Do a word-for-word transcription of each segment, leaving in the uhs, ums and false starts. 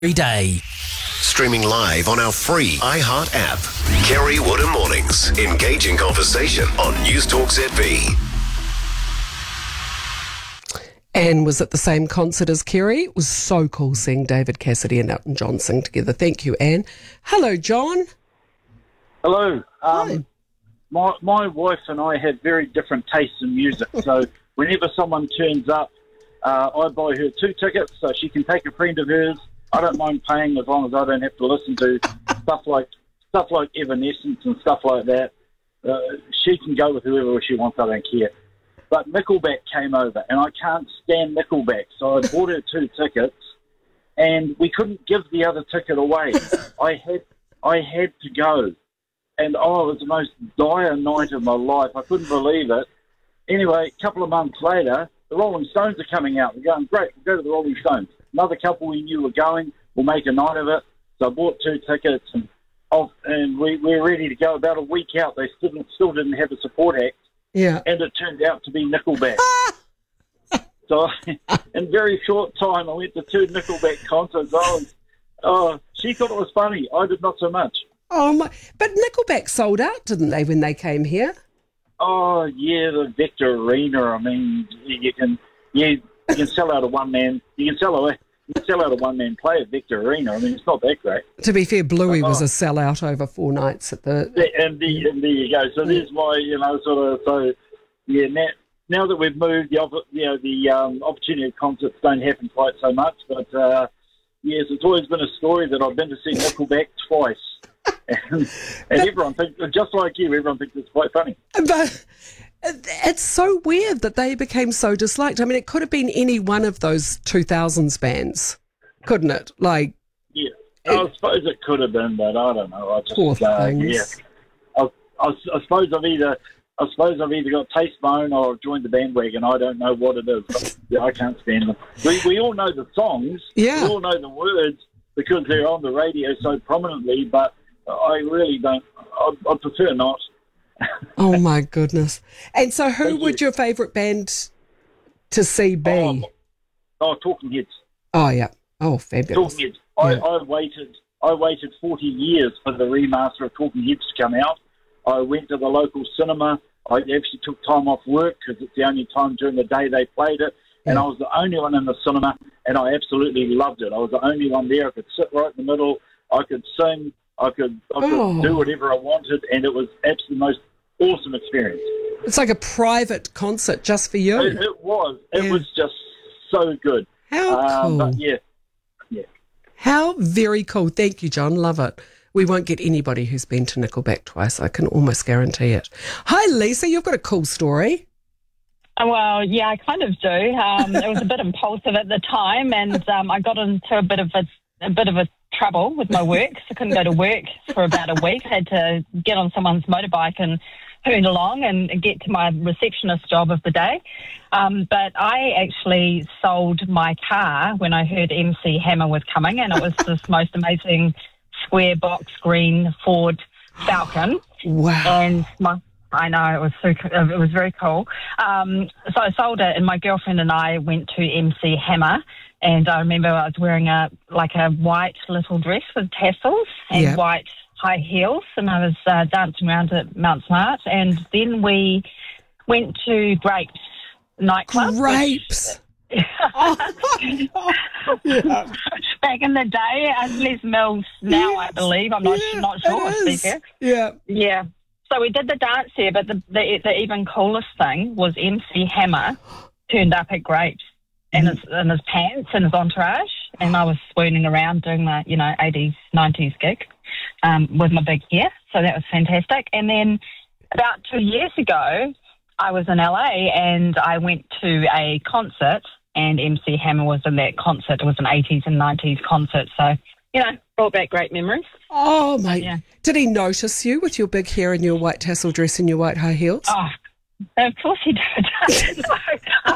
every day. Streaming live on our free iHeart app. Kerry Woodham Mornings. Engaging conversation on News Talk Z B. Anne was at the same concert as Kerry. It was so cool seeing David Cassidy and Elton John sing together. Thank you, Anne. Hello, John. Hello. Um, Hi. My my wife and I have very different tastes in music. So whenever someone turns up, uh, I buy her two tickets so she can take a friend of hers. I don't mind paying as long as I don't have to listen to stuff like stuff like Evanescence and stuff like that. Uh, she can go with whoever she wants. I don't care. But Nickelback came over, and I can't stand Nickelback, so I bought her two tickets, and we couldn't give the other ticket away. I had I had to go, and oh, it was the most dire night of my life. I couldn't believe it. Anyway, a couple of months later, the Rolling Stones are coming out. We're going, great, we'll go to the Rolling Stones. Another couple we knew were going. We'll make a night of it. So I bought two tickets, and off, and we, we were ready to go. About a week out, they still, still didn't have a support act. Yeah. And it turned out to be Nickelback. So in very short time, I went to two Nickelback concerts. I was, oh, she thought it was funny. I did not so much. Oh my! But Nickelback sold out, didn't they, when they came here? Oh yeah, the Victor Arena. I mean, you can yeah, you can sell out a one man. You can sell a you can sell out a one man play at Victor Arena. I mean, it's not that great. To be fair, Bluey Oh. was a sellout over four nights at the. Yeah, And, the, and there you go. So there's my, you know, sort of, so, yeah, now, now that we've moved, the opp- you know, the um, opportunity of concerts don't happen quite so much, but, uh, yes, it's always been a story that I've been to see Nickelback twice. And, and everyone thinks, just like you, everyone thinks it's quite funny. But it's so weird that they became so disliked. I mean, it could have been any one of those two thousands bands, couldn't it? Like, Yeah, I suppose it could have been, but I don't know. I just, poor uh, things. yeah. I, I, I suppose I've either, I suppose I've either got taste bone or I've joined the bandwagon. I don't know what it is. But, yeah, I can't stand them. We we all know the songs. Yeah. We all know the words because they're on the radio so prominently. But I really don't. I, I prefer not. Oh my goodness! And so, who Thank would you. your favourite band to see be? Oh, oh, Talking Heads. Oh yeah. Oh, fabulous. Talking Heads. I, Yeah. I waited. I waited forty years for the remaster of Talking Heads to come out. I went to the local cinema. I actually took time off work because it's the only time during the day they played it. And Yeah. I was the only one in the cinema, and I absolutely loved it. I was the only one there. I could sit right in the middle. I could sing. I could, I could Oh. do whatever I wanted, and it was absolutely the most awesome experience. It's like a private concert just for you. It, it was. It Yeah. was just so good. How Um, cool! But yeah, yeah. How very cool. Thank you, John. Love it. We won't get anybody who's been to Nickelback twice. I can almost guarantee it. Hi, Lisa. You've got a cool story. Oh, well, yeah, I kind of do. Um, it was a bit impulsive at the time, and um, I got into a bit of a, a bit of a trouble with my work. So I couldn't go to work for about a week. I had to get on someone's motorbike and hoon along and get to my receptionist job of the day. Um, but I actually sold my car when I heard M C Hammer was coming, and it was this most amazing square box green Ford Falcon. Wow. And my I know, it was so, it was very cool. Um, so I sold it, and my girlfriend and I went to M C Hammer, and I remember I was wearing a like a white little dress with tassels and Yeah. white high heels, and I was uh, dancing around at Mount Smart, and then we went to Grapes nightclub. which- Grapes. Oh, yeah. Back in the day, uh, Les Mills now, I Yes, to I'm not yeah, not sure. it to be is. fair. Yeah. Yeah. So we did the dance there, but the, the the even coolest thing was M C Hammer turned up at Grapes in his, in his pants and his entourage, and I was swooning around doing the, you know, eighties, nineties gig um, with my big hair. So that was fantastic. And then about two years ago, I was in L A and I went to a concert, and M C Hammer was in that concert. It was an eighties and nineties concert. So, you know, brought back great memories. Oh, mate. Yeah. Did he notice you with your big hair and your white tassel dress and your white high heels? Oh, of course he did. No.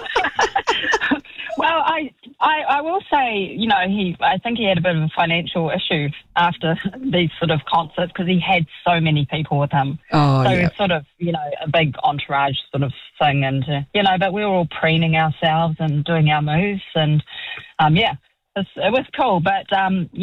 Well, I, I I will say, you know, he I think he had a bit of a financial issue after these sort of concerts because he had so many people with him. Oh, so yeah. it was sort of, you know, a big entourage sort of thing, and uh, you know, but we were all preening ourselves and doing our moves, and um, yeah. It's, it was cool, but um,